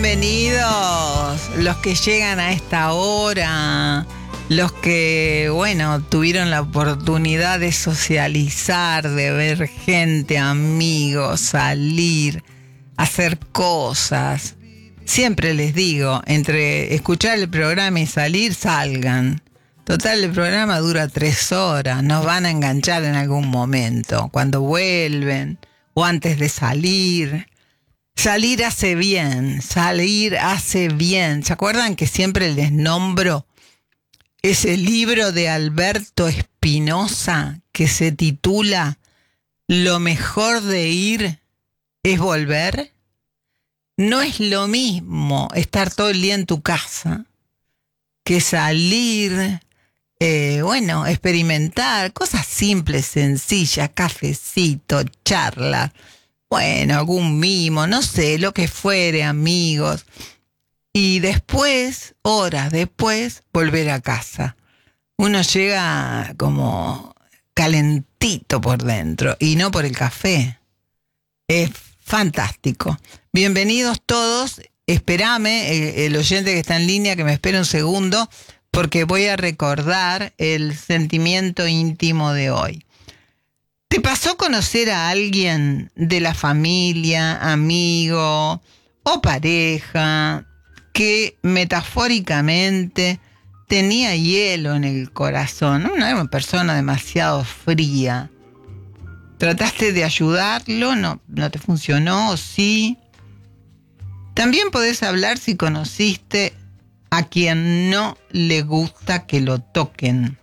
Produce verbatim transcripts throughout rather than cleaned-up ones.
Bienvenidos los que llegan a esta hora, los que, bueno, tuvieron la oportunidad de socializar, de ver gente, amigos, salir, hacer cosas. Siempre les digo, entre escuchar el programa y salir, salgan. Total, el programa dura tres horas, nos van a enganchar en algún momento, cuando vuelven o antes de salir. Salir hace bien, salir hace bien. ¿Se acuerdan que siempre les nombro ese libro de Alberto Espinosa que se titula Lo mejor de ir es volver? No es lo mismo estar todo el día en tu casa que salir, eh, bueno, experimentar cosas simples, sencillas, cafecito, charla. Bueno, algún mimo, no sé, lo que fuere, amigos. Y después, horas después, volver a casa. Uno llega como calentito por dentro y no por el café. Es fantástico. Bienvenidos todos. Espérame, el, el oyente que está en línea, que me espere un segundo, porque voy a recordar el sentimiento íntimo de hoy. ¿Te pasó conocer a alguien de la familia, amigo o pareja que metafóricamente tenía hielo en el corazón? Una era una persona demasiado fría. ¿Trataste de ayudarlo? ¿No, no te funcionó? ¿O sí? También podés hablar si conociste a quien no le gusta que lo toquen.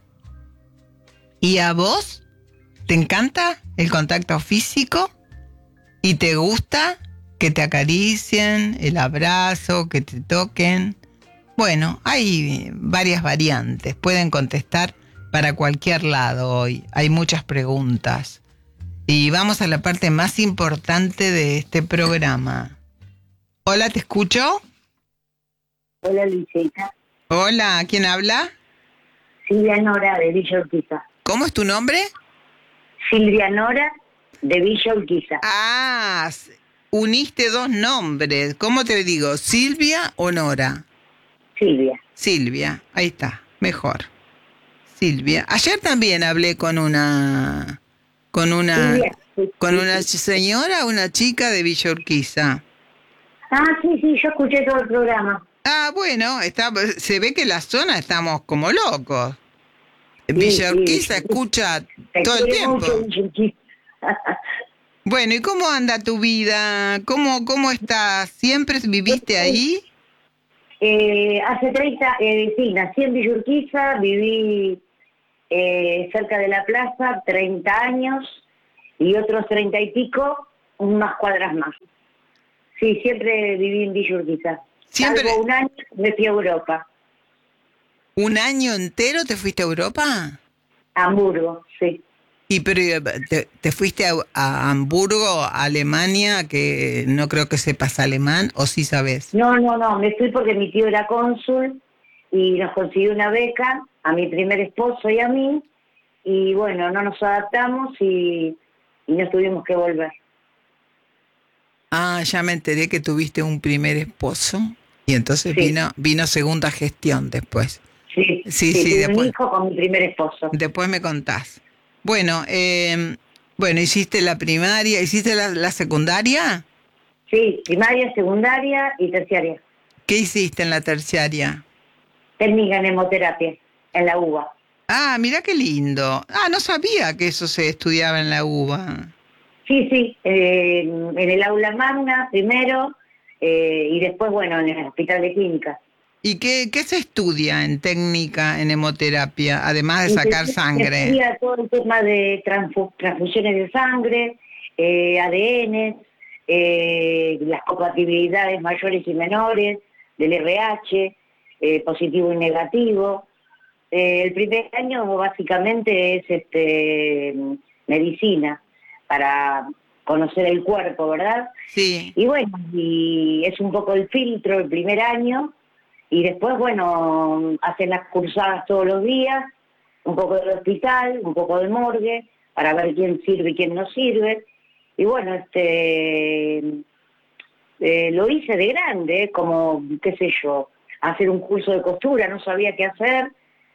¿Y a vos? ¿Te encanta el contacto físico? ¿Y te gusta que te acaricien, el abrazo, que te toquen? Bueno, hay varias variantes. Pueden contestar para cualquier lado hoy. Hay muchas preguntas. Y vamos a la parte más importante de este programa. Hola, ¿te escucho? Hola, Luisita. Hola, ¿quién habla? Silvia Nora, de Villa Urquiza. ¿Cómo es tu nombre? Silvia Nora, de Villa Urquiza. Ah, uniste dos nombres. ¿Cómo te digo? ¿Silvia o Nora? Silvia. Silvia, ahí está, mejor. Silvia. Ayer también hablé con una... Con una... Silvia, sí, con sí, una sí. señora, una chica de Villa Urquiza. Ah, sí, sí, yo escuché todo el programa. Ah, bueno, está, se ve que la zona estamos como locos. Sí, Villa sí, Urquiza sí. escucha Te todo el quiere tiempo. mucho Villa Urquiza. Bueno, ¿y cómo anda tu vida? ¿Cómo, cómo estás? ¿Siempre viviste ahí? Eh, hace treinta, eh, sí, nací en Villa Urquiza, viví eh, cerca de la plaza treinta años y otros treinta y pico, unas cuadras más. Sí, siempre viví en Villa Urquiza. Siempre. Salvo un año me fui a Europa. ¿Un año entero te fuiste a Europa? A Hamburgo, sí. Y pero te, te fuiste a, a Hamburgo, a Alemania, que no creo que sepas alemán, ¿o sí sabes? No, no, no, me fui porque mi tío era cónsul y nos consiguió una beca a mi primer esposo y a mí, y bueno, no nos adaptamos y, y nos tuvimos que volver. Ah, ya me enteré que tuviste un primer esposo y entonces Sí. vino vino segunda gestión después. Sí, Sí, sí, sí, tuve después, un hijo con mi primer esposo. después me contás. Bueno, eh, bueno, hiciste la primaria, ¿hiciste la, la secundaria? Sí, primaria, secundaria y terciaria. ¿Qué hiciste en la terciaria? Técnica en hemoterapia, en la U B A. Ah, mira qué lindo. Ah, no sabía que eso se estudiaba en la U B A. Sí, sí, eh, en el aula magna primero eh, y después, bueno, en el hospital de clínica. ¿Y qué, qué se estudia en técnica en hemoterapia, además de Y sacar se, sangre? se estudia todo el tema de transfu- transfusiones de sangre, eh, A D N, eh, las compatibilidades mayores y menores, del R H, eh, positivo y negativo. Eh, el primer año básicamente es este medicina, para conocer el cuerpo, ¿verdad? Sí. Y bueno, y es un poco el filtro el primer año, y después, bueno, hacen las cursadas todos los días, un poco del hospital, un poco de morgue, para ver quién sirve y quién no sirve. Y bueno, este eh, lo hice de grande, como, qué sé yo, hacer un curso de costura, no sabía qué hacer,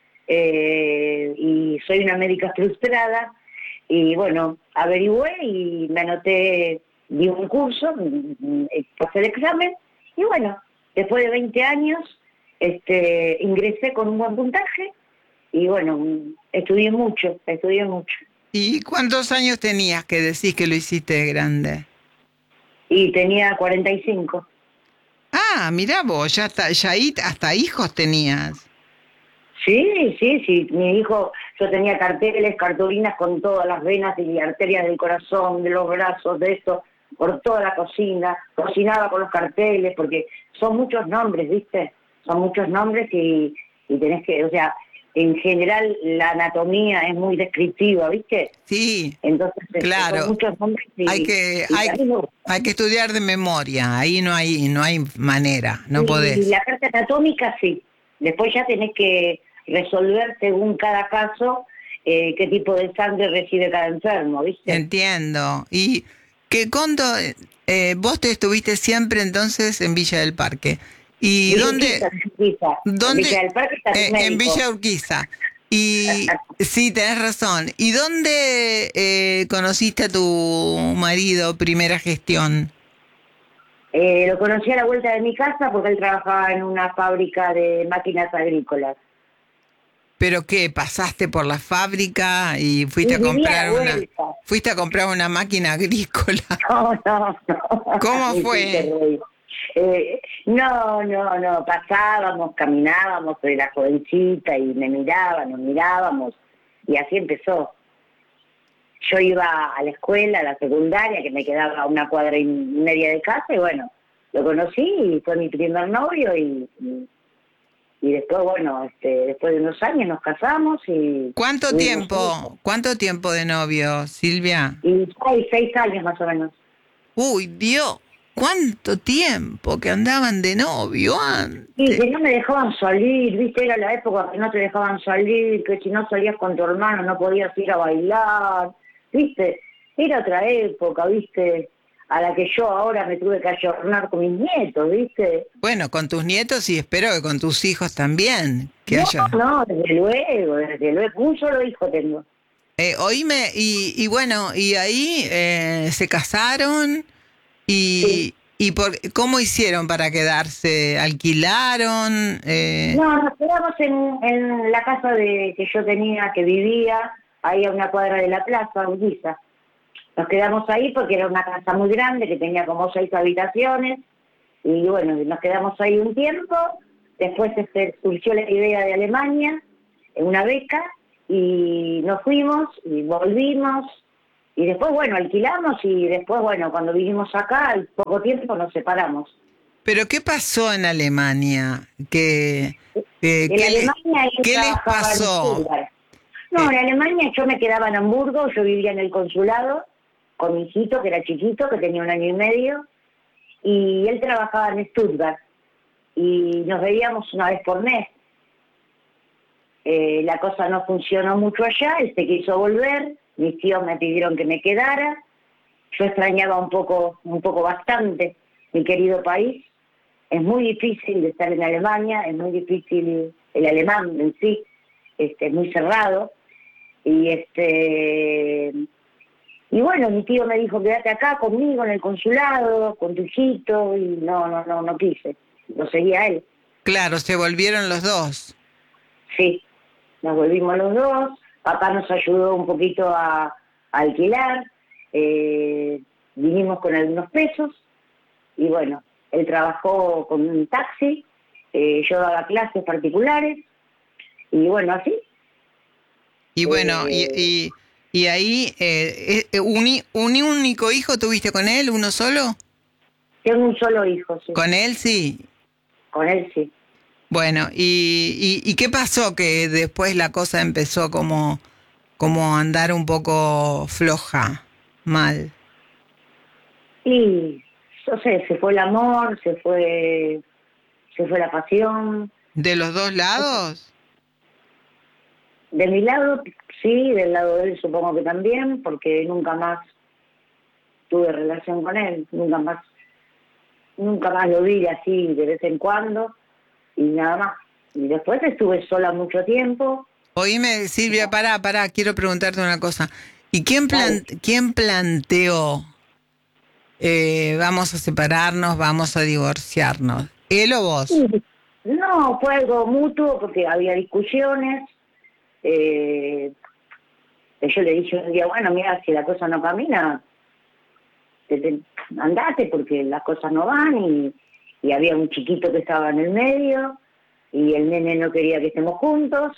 eh, y soy una médica frustrada, y bueno, averigüé y me anoté, di un curso, pasé el examen, y bueno, después de veinte años, este, ingresé con un buen puntaje, y bueno, estudié mucho, estudié mucho. ¿Y cuántos años tenías que decís que lo hiciste de grande? Y tenía cuarenta y cinco. Ah, mirá vos, ya hasta, ya ahí hasta hijos tenías. Sí, sí, sí, mi hijo, yo tenía carteles, cartulinas con todas las venas y arterias del corazón, de los brazos, de esto, por toda la cocina, cocinaba con los carteles, porque son muchos nombres, ¿viste? Son muchos nombres y, y tenés que, o sea, en general la anatomía es muy descriptiva, ¿viste? Sí, Entonces este, son claro. muchos nombres Hay y, que, y hay, a mí me gusta. hay que estudiar de memoria. Ahí no hay, no hay manera, no Y podés. la carta anatómica sí, después ya tenés que resolver según cada caso eh, qué tipo de sangre recibe cada enfermo, ¿viste? Entiendo. Y que Condo, eh, vos te estuviste siempre entonces en Villa del Parque. ¿Y Villa dónde, Urquiza, Urquiza. En Villa dónde, del Parque está tu eh, en médico. Villa Urquiza? Y sí, tenés razón. ¿Y dónde eh, conociste a tu marido, primera gestión? Eh, lo conocí a la vuelta de mi casa porque él trabajaba en una fábrica de máquinas agrícolas. ¿Pero qué? ¿Pasaste por la fábrica y fuiste Y a vivía a la comprar una, vuelta. fuiste a comprar una máquina agrícola? No, no, no. ¿Cómo Me hiciste fue? reír. Eh, no, no, no, pasábamos, caminábamos, era jovencita y me miraba, nos mirábamos y así empezó. Yo iba a la escuela, a la secundaria, que me quedaba a una cuadra y media de casa y bueno, lo conocí y fue mi primer novio y, y, y después, bueno, este, después de unos años nos casamos y ¿Cuánto tuvimos hijos. tiempo? ¿Cuánto tiempo de novio, Silvia? Y seis, seis años más o menos. Uy, Dios, ¿cuánto tiempo que andaban de novio Y antes? que no me dejaban salir, viste, era la época que no te dejaban salir, que si no salías con tu hermano no podías ir a bailar, viste, era otra época, viste, a la que yo ahora me tuve que ayornar con mis nietos, viste. Bueno, con tus nietos y espero que con tus hijos también, que No, haya. no, desde luego, desde luego, un solo hijo tengo. Eh, oíme, y, y bueno, y ahí eh, se casaron Sí. y, y por, ¿cómo hicieron para quedarse? ¿Alquilaron? Eh, No, nos quedamos en, en la casa de que yo tenía, que vivía, ahí a una cuadra de la plaza, Urquiza. Nos quedamos ahí porque era una casa muy grande que tenía como seis habitaciones y bueno, nos quedamos ahí un tiempo. Después este, surgió la idea de Alemania, eh, una beca, y nos fuimos y volvimos. Y después, bueno, alquilamos y después, bueno, cuando vinimos acá, al poco tiempo nos separamos. ¿Pero qué pasó en Alemania? ¿Qué, eh, En qué, le- Alemania él qué les trabajaba en pasó? Stuttgart. No, Eh, en Alemania yo me quedaba en Hamburgo, yo vivía en el consulado con mi hijito, que era chiquito, que tenía un año y medio, y él trabajaba en Stuttgart, y nos veíamos una vez por mes. Eh, la cosa no funcionó mucho allá, él se quiso volver, mis tíos me pidieron que me quedara, yo extrañaba un poco, un poco bastante mi querido país. Es muy difícil de estar en Alemania, es muy difícil el alemán en sí, este, es muy cerrado, y este y bueno, mi tío me dijo, quédate acá conmigo en el consulado, con tu hijito, y no, no, no, no quise, lo seguía a él. claro, se volvieron los dos. Sí, nos volvimos los dos, papá nos ayudó un poquito a, a alquilar, eh, vinimos con algunos pesos, y bueno, él trabajó con un taxi, eh, yo daba clases particulares, y bueno, así. Y bueno, y, Eh, y, y ahí, eh, eh, un, hi- un único hijo tuviste con él? ¿Uno solo? tengo un solo hijo, sí, Con él sí. con él sí. Bueno, y, y, ¿y qué pasó que después la cosa empezó como, como a andar un poco floja, mal? Y, no sé, se fue el amor, se fue, se fue la pasión. ¿De los dos lados? De mi lado, sí, del lado de él supongo que también, porque nunca más tuve relación con él, nunca más. nunca más lo vi así de vez en cuando y nada más. Y después estuve sola mucho tiempo. Oíme, Silvia, pará, pará, quiero preguntarte una cosa. ¿Y quién, plan, quién planteó eh, vamos a separarnos, vamos a divorciarnos? ¿Él o vos? No, fue algo mutuo porque había discusiones. Eh, yo le dije un día, bueno, mira, si la cosa no camina, te, te, andate porque las cosas no van. Y, y había un chiquito que estaba en el medio y el nene no quería que estemos juntos.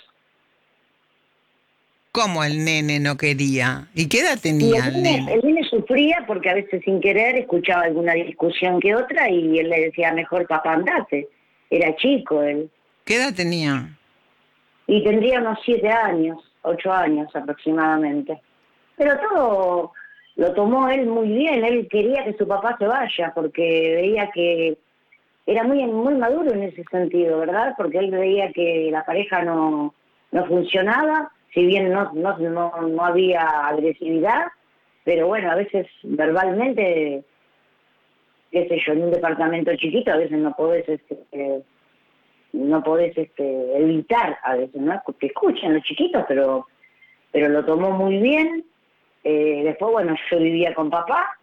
¿Cómo el nene no quería? ¿Y qué edad Y tenía el el nene, nene? el nene sufría porque a veces sin querer escuchaba alguna discusión que otra y él le decía, mejor papá, andate. Era chico él. ¿Qué edad tenía? Y tendría unos siete años, ocho años aproximadamente. Pero todo lo tomó él muy bien, él quería que su papá se vaya porque veía que era muy muy maduro en ese sentido, ¿verdad? Porque él veía que la pareja no, no funcionaba, si bien no, no, no, no había agresividad, pero bueno, a veces verbalmente, qué sé yo, en un departamento chiquito a veces no podés... Este, eh, no podés este, evitar a veces, ¿no? Que escuchen los chiquitos, pero pero lo tomó muy bien. Eh, después, bueno, yo vivía con papá.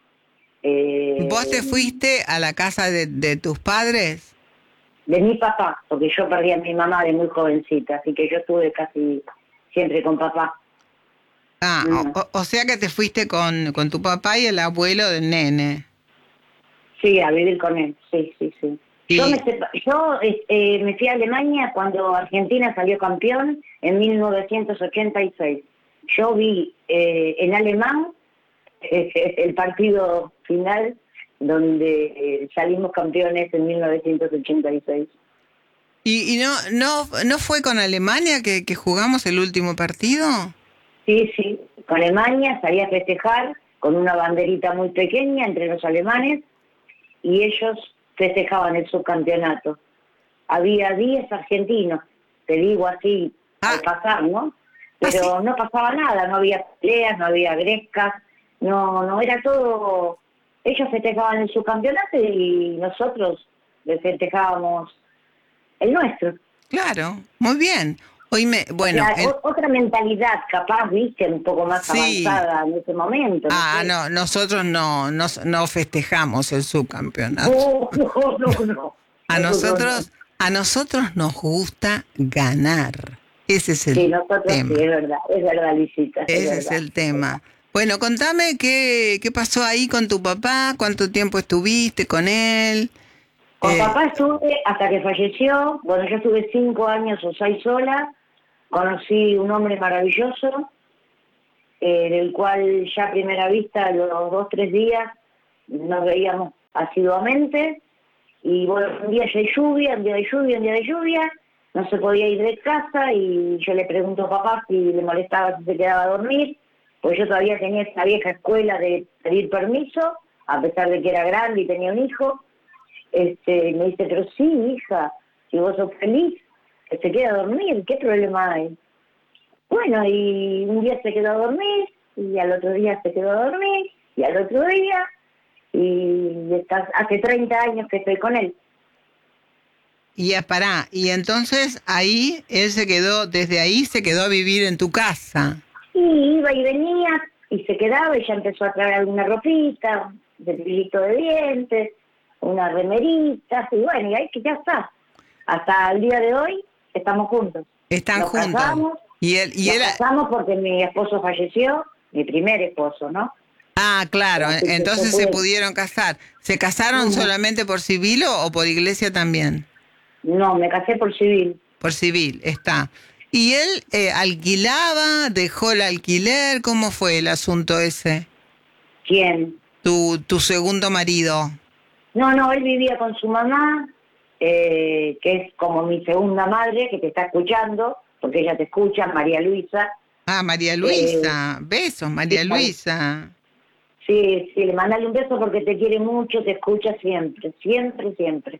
Eh, ¿Vos te fuiste a la casa de, de tus padres? de mi papá, porque yo perdí a mi mamá de muy jovencita, así que yo estuve casi siempre con papá. Ah, Mm. o, o sea que te fuiste con, con tu papá y el abuelo del nene. Sí, a vivir con él, sí, sí, sí. Yo, Y, me, sepa- yo eh, me fui a Alemania cuando Argentina salió campeón en mil novecientos ochenta y seis. Yo vi eh, en alemán eh, el partido final donde eh, salimos campeones en mil novecientos ochenta y seis. y, y no, no, ¿no fue con Alemania que, que jugamos el último partido? Sí, sí, con Alemania salí a festejar con una banderita muy pequeña entre los alemanes y ellos festejaban el subcampeonato. Había diez argentinos, te digo así, Ah, al pasar, ¿no? ah, sí. Pero no pasaba nada, no había peleas, no había grescas, no, no era todo... Ellos festejaban el subcampeonato y nosotros les festejábamos el nuestro. Claro, muy bien. Oíme, O bueno, sea, el, o- otra mentalidad capaz, viste, un poco más sí. avanzada en ese momento, no Ah, sé. no, nosotros no, no, no festejamos el subcampeonato. No, no, no, no. A Nosotros no. nosotros, a nosotros nos gusta ganar. Ese es Sí, el nosotros sí, es tema. verdad, es verdad, Lisita, es Ese es verdad. el tema. Bueno, contame qué, qué pasó ahí con tu papá, cuánto tiempo estuviste con él. Con Eh, papá estuve hasta que falleció. Bueno, yo estuve cinco años o seis sola. Conocí un hombre maravilloso, eh, del cual ya a primera vista, los dos, tres días, nos veíamos asiduamente. Y bueno, un día de lluvia, un día de lluvia, un día de lluvia, no se podía ir de casa y yo le pregunto a papá si le molestaba si se quedaba a dormir, pues yo todavía tenía esa vieja escuela de pedir permiso, a pesar de que era grande y tenía un hijo. Este, me dice, pero sí, hija, si vos sos feliz, que se queda a dormir, ¿qué problema hay? Bueno, y un día se quedó a dormir, y al otro día se quedó a dormir, y al otro día, y está, hace treinta años que estoy con él. y ya pará, y entonces ahí él se quedó, desde ahí se quedó a vivir en tu casa. Y iba y venía, y se quedaba, y ya empezó a traer alguna ropita, de cepillito de dientes, unas remeritas, y bueno, y ahí que ya está. Hasta el día de hoy estamos juntos. Están Nos juntos. casamos, Y él, y nos él, casamos porque mi esposo falleció, mi primer esposo, ¿no? ah, claro, Así que se entonces se puede. pudieron casar. ¿Se casaron Ujú. solamente por civil o, o por iglesia también? No, me casé por civil. Por civil, está. ¿Y él eh, alquilaba, dejó el alquiler? ¿Cómo fue el asunto ese? ¿Quién? Tu, tu segundo marido. No, no, él vivía con su mamá, eh, que es como mi segunda madre, que te está escuchando, porque ella te escucha, María Luisa. Ah, María Eh, Luisa. Besos, sí, María Luisa. sí, sí, le mandale un beso porque te quiere mucho, te escucha siempre, siempre, siempre.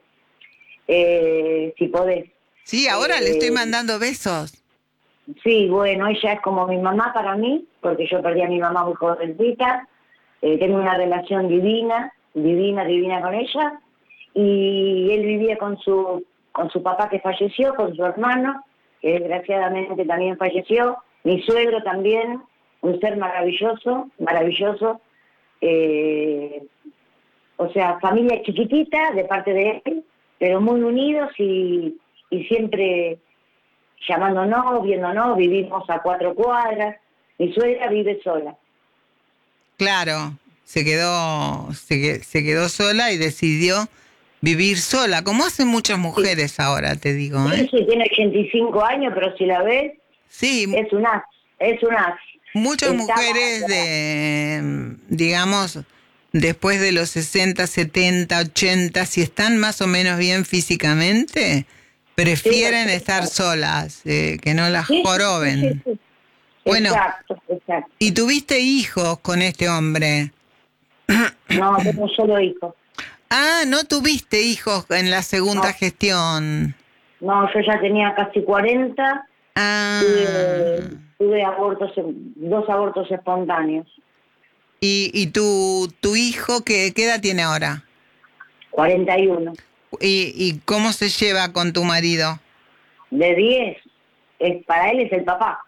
Eh, si podés. Sí, ahora le estoy Eh, mandando besos. sí, bueno, ella es como mi mamá para mí, porque yo perdí a mi mamá muy jovencita. Eh, tengo una relación divina, divina, divina con ella. y él vivía con su con su papá que falleció, con su hermano, que desgraciadamente también falleció, mi suegro también, un ser maravilloso, maravilloso, eh, o sea, familia chiquitita de parte de él, pero muy unidos y, y siempre llamándonos, viéndonos, vivimos a cuatro cuadras, mi suegra vive sola. Claro, se quedó, se, que- se quedó sola y decidió vivir sola, como hacen muchas Sí, mujeres ahora, te digo, sí, ¿eh? sí, tiene ochenta y cinco años, pero si la ves, Sí, es un as, es un as. muchas Está mujeres bárbara. de, digamos, después de los sesenta, setenta, ochenta, si están más o menos bien físicamente, Sí, prefieren estar perfecto. solas, eh, que no las Sí, sí, sí, sí, joroben. sí. Bueno, Exacto, ¿y exacto. tuviste hijos con este hombre? No, tengo un solo hijo. Ah, no tuviste hijos en la segunda No, gestión. no, yo ya tenía casi cuarenta, Ah, tuve, tuve abortos, dos abortos espontáneos, y, y tu, tu hijo, ¿qué, qué edad tiene ahora? cuarenta y uno. ¿Y, y cómo se lleva con tu marido? De diez, es, para él es el papá.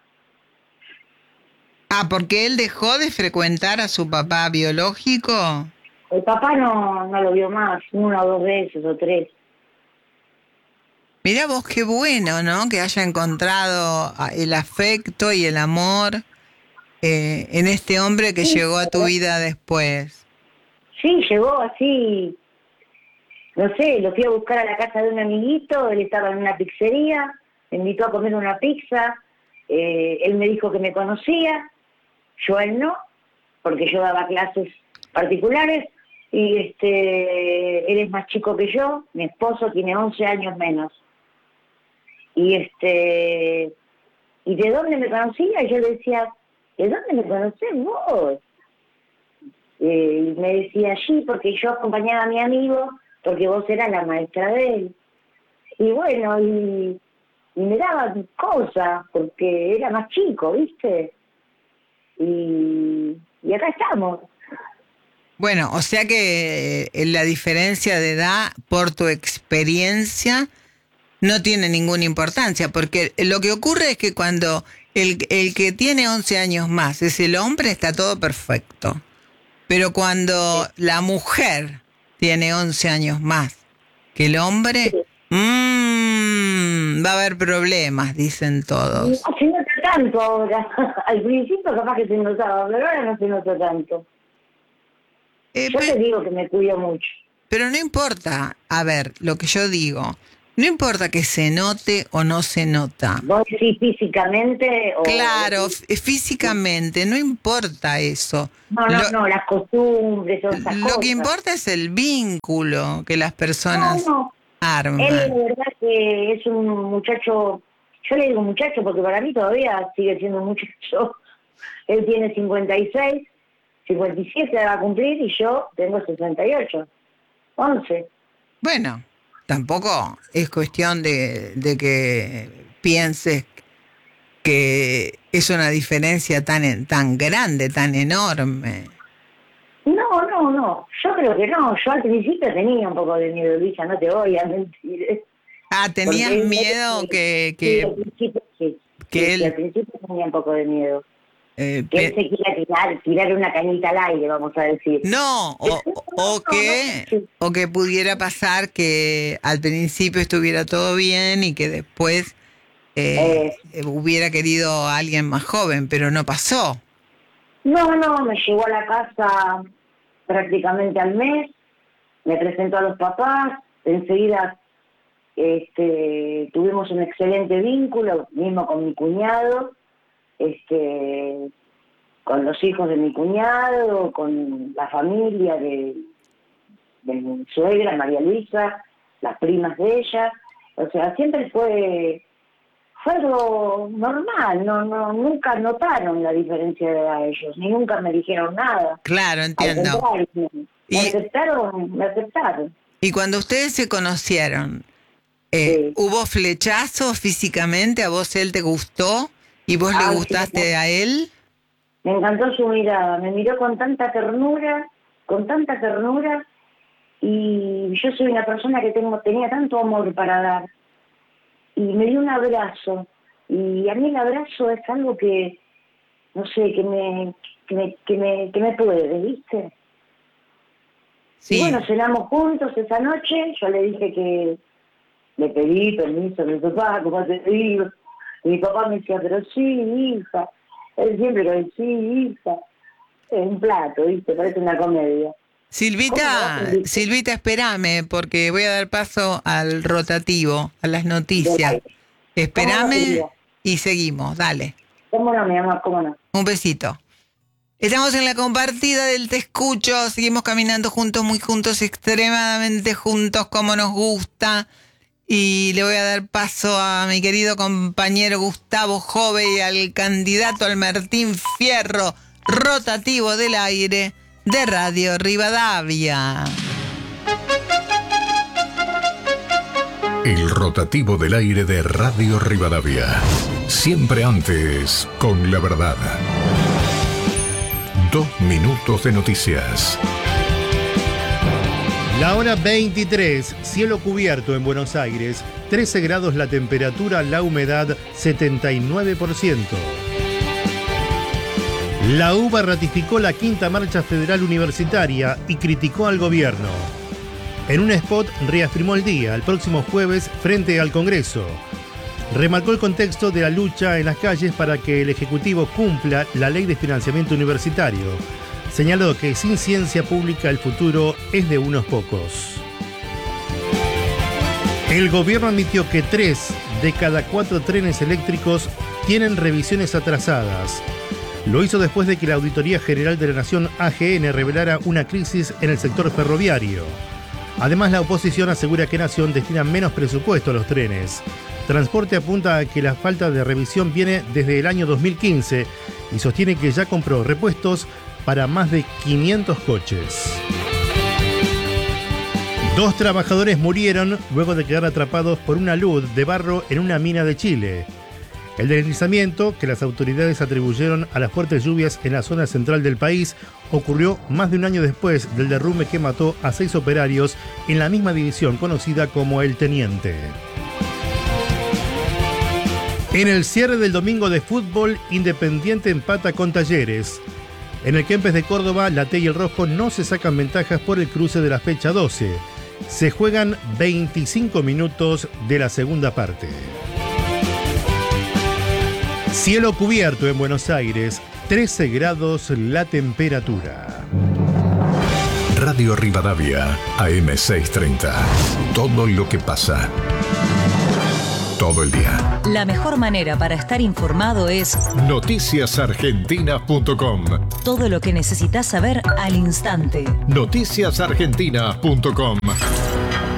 Ah, porque él dejó de frecuentar a su papá biológico. El papá no, no lo vio más, una o dos veces o tres. Mirá vos qué bueno, ¿no? Que haya encontrado ah, el afecto y el amor eh, en este hombre que Sí, llegó a tu vida después. sí, llegó así, no sé, lo fui a buscar a la casa de un amiguito, él estaba en una pizzería, me invitó a comer una pizza, eh, él me dijo que me conocía, yo a él no, porque yo daba clases particulares, y este él es más chico que yo, mi esposo tiene once años menos. Y este ¿y de dónde me conocía? Y yo le decía, ¿de dónde me conocés vos? Eh, y me decía, sí, porque yo acompañaba a mi amigo, porque vos eras la maestra de él. Y bueno, y, y me daba cosas, porque era más chico, ¿viste? Y, y acá estamos. Bueno, o sea que eh, la diferencia de edad, por tu experiencia, no tiene ninguna importancia, porque lo que ocurre es que cuando el, el que tiene once años más es el hombre, está todo perfecto. Pero cuando Sí, la mujer tiene once años más que el hombre, sí. mmm, va a haber problemas, dicen No todos. se nota tanto ahora. Al principio capaz que se notaba, pero ahora no se nota tanto. Eh, Yo te pe- digo que me cuido mucho. pero no importa, a ver, lo que yo digo, no importa que se note o no se nota. ¿Vos decís físicamente o Claro, decís? f- físicamente, no importa eso. No, no, Lo, no, las costumbres o esas lo que cosas. importa es el vínculo que las No, personas no. Él la arman. verdad que es un muchacho, yo le digo muchacho porque para mí todavía sigue siendo un muchacho. Él tiene cincuenta y seis, cincuenta y siete va a cumplir y yo tengo sesenta y ocho, once. Bueno, tampoco es cuestión de, de que pienses que es una diferencia tan, en- tan grande, tan enorme. No, no, no, yo creo que no. Yo al principio tenía un poco de miedo, Luisa, no te voy a mentir. ¿Eh? Ah, ¿tenías Porque él, miedo él- que, sí, que, al principio sí, que sí, sí, al él, principio tenía un poco de miedo. eh, Que él pe- se quiera tirar, tirar una cañita al aire, vamos a decir. no, Pero o, o no, o no, no, que, sí. o que pudiera pasar que al principio estuviera todo bien y que después eh, Eh, hubiera querido a alguien más joven, pero no pasó. no, no, me llegó a la casa prácticamente al mes, me presentó a los papás, enseguida este, tuvimos un excelente vínculo, mismo con mi cuñado, este, con los hijos de mi cuñado, con la familia de, de mi suegra, María Luisa, las primas de ella, o sea, siempre fue, fue algo normal, no, no, nunca notaron la diferencia de edad ellos, ni nunca me dijeron nada, Claro, al entiendo. contrario, me, me Y, aceptaron, me aceptaron, y cuando ustedes se conocieron, Eh, sí. ¿hubo flechazo físicamente? ¿A vos él te gustó? ¿Y vos le Ay, sí, gustaste a él? me encantó su mirada, me miró con tanta ternura, con tanta ternura, y yo soy una persona que tengo tenía tanto amor para dar, y me dio un abrazo, y a mí el abrazo es algo que, no sé, que me, que me, que me, que me puede, ¿viste? Sí. Y bueno, cenamos juntos esa noche, yo le dije que le pedí permiso a mi papá, como te digo, y mi papá me decía, pero sí, hija, él siempre con sí, hija, es un plato, ¿viste? Parece una comedia. Silvita, Silvita, espérame, porque voy a dar paso al rotativo, a las noticias. Espérame no, y seguimos, dale. ¿Cómo no, mi amor? ¿Cómo no? Un besito. Estamos en la compartida del Te Escucho, seguimos caminando juntos, muy juntos, extremadamente juntos, como nos gusta. Y le voy a dar paso a mi querido compañero Gustavo Jove y al candidato al Martín Fierro, rotativo del aire de Radio Rivadavia. El rotativo del aire de Radio Rivadavia. Siempre antes con la verdad. Dos minutos de noticias. La hora veintitrés, cielo cubierto en Buenos Aires, trece grados la temperatura, la humedad setenta y nueve por ciento. La U B A ratificó la quinta marcha federal universitaria y criticó al gobierno. En un spot reafirmó el día, el próximo jueves, frente al Congreso. Remarcó el contexto de la lucha en las calles para que el Ejecutivo cumpla la ley de financiamiento universitario. Señaló que sin ciencia pública el futuro es de unos pocos. El gobierno admitió que tres de cada cuatro trenes eléctricos tienen revisiones atrasadas. Lo hizo después de que la Auditoría General de la Nación, A G N, revelara una crisis en el sector ferroviario. Además, la oposición asegura que Nación destina menos presupuesto a los trenes. Transporte apunta a que la falta de revisión viene desde el año dos mil quince y sostiene que ya compró repuestos para más de quinientos coches. Dos trabajadores murieron luego de quedar atrapados por una luz de barro en una mina de Chile. El deslizamiento, que las autoridades atribuyeron a las fuertes lluvias en la zona central del país, ocurrió más de un año después del derrumbe que mató a seis operarios en la misma división conocida como El Teniente. En el cierre del domingo de fútbol, Independiente empata con Talleres. En el Kempes de Córdoba, la T y el Rojo no se sacan ventajas por el cruce de la fecha doce. Se juegan veinticinco minutos de la segunda parte. Cielo cubierto en Buenos Aires, trece grados la temperatura. Radio Rivadavia, A M seiscientos treinta. Todo lo que pasa. Todo el día. La mejor manera para estar informado es noticias argentinas punto com. Todo lo que necesitas saber al instante. noticias argentinas punto com.